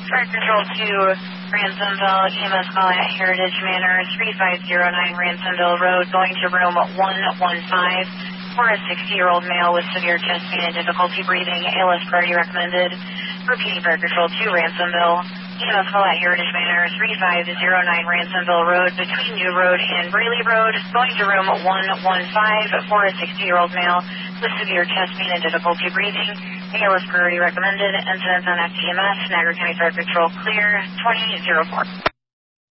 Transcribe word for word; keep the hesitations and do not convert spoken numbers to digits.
Fire Control two, Ransomville, E M S call at Heritage Manor, three five zero nine Ransomville Road, going to room one one five for a sixty-year-old male with severe chest pain and difficulty breathing, A L S priority recommended. Repeating Fire Control two, Ransomville, E M S call at Heritage Manor, three five zero nine Ransomville Road, between New Road and Braley Road, going to room one one five for a sixty-year-old male with severe chest pain and difficulty breathing, A L S priority recommended. Incidents on F T E M S, Niagara County Fire Patrol clear, twenty oh four.